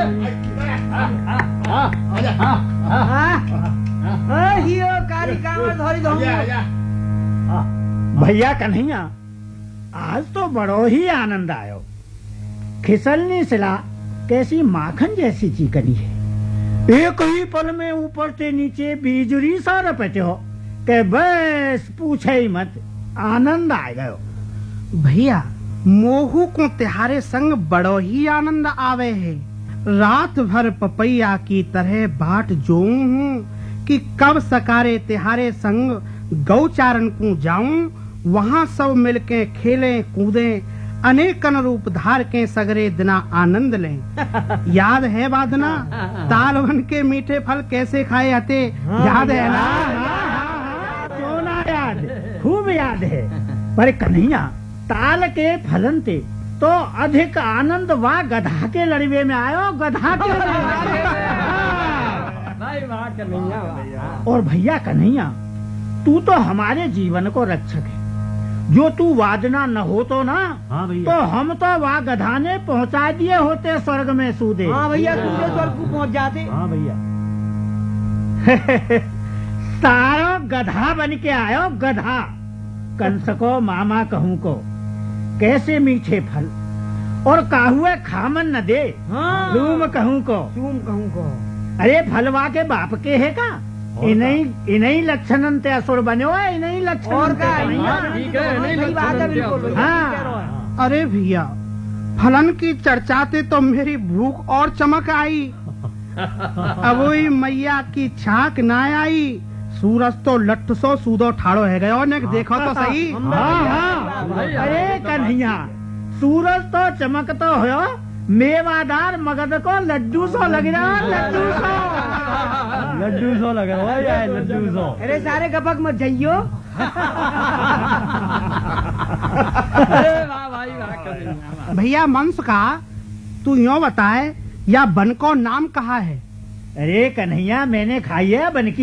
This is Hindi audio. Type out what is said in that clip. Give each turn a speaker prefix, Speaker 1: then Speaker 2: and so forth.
Speaker 1: भैया कन्हैया, आज तो बड़ो ही आनंद आयो। खिसलनी सिला कैसी माखन जैसी चिकनी है। एक ही पल में ऊपर से नीचे बिजली सा रपटो के बस पूछे ही मत, आनंद आ गयो।
Speaker 2: भैया मोहू को तिहारे संग बड़ो ही आनंद आवे है। रात भर पपैया की तरह बाट जोऊं हूँ कि कब सकारे तिहारे संग गौचारण को जाऊं, वहाँ सब मिलके खेलें कूदें, अनेकन रूप धार के सगरे दिना आनंद लें। याद है बादना ताल बन के मीठे फल कैसे खाए आते, याद है ना?
Speaker 1: क्यों ना याद, खूब याद है। पर कन्हैया, ताल के फलन ते तो अधिक आनंद वाह गधा के लड़वे में आयो, गधा के और भैया कन्हैया, तू तो हमारे जीवन को रक्षक है। जो तू वादना न हो तो ना, तो हम तो वाह गधा ने पहुंचा दिए होते स्वर्ग में सूदे।
Speaker 3: हाँ भैया, तुझे स्वर्ग को पहुंच जाते।
Speaker 1: हाँ भैया। सारो गधा बन के आयो, गधा। कंस को मामा कहूँ को कैसे मीठे फल और काहुए खामन न दे।
Speaker 3: हाँ।
Speaker 1: लूम कहूँ को,
Speaker 3: तुम कहूँ को।
Speaker 1: अरे फलवा के बाप के है का? इन्हीं लक्षणन ते असुर बने हो, इन्हीं लक्षण
Speaker 3: और का?
Speaker 2: सही
Speaker 3: बात है बिल्कुल।
Speaker 1: हाँ।
Speaker 2: अरे भैया, फलन की चर्चाते तो मेरी भूख और चमक आई। अब वही मैया की छाक ना आई। सूरज तो लट्ठ सो सूदो ठाड़ो है गयो ने, देखो तो सही।
Speaker 1: हाँ। अरे कन्हैया, सूरज तो चमक तो हो, मेवादार मगध को लड्डू सो लग रहा, लड्डू सो लग रहा है, लड्डू सो।
Speaker 3: अरे सारे गपक मत जाइयो।
Speaker 2: भैया मंस का तू यूँ बताए, या बन को नाम कहा है?
Speaker 1: अरे कन्हैया, मैंने खाई है बन की